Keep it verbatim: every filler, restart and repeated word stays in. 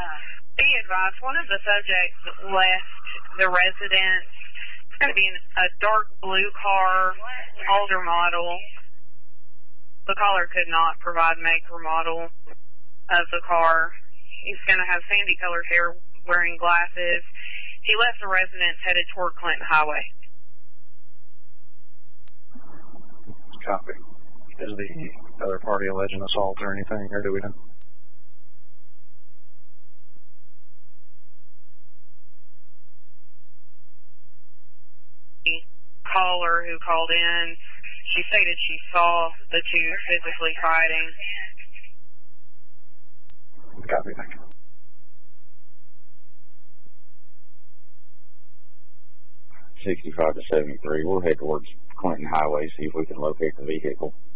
Be advised, one of the subjects left the residence. It's going to be in a dark blue car, older model. The caller could not provide make or model of the car. He's going to have sandy colored hair, wearing glasses. He left the residence headed toward Clinton Highway. Copy. Is the other party alleging assault or anything, or do we know? The caller who called in, she stated she saw the two physically fighting. Copy, thank you. sixty-five to seventy-three, we'll head towards Clinton Highway, see if we can locate the vehicle.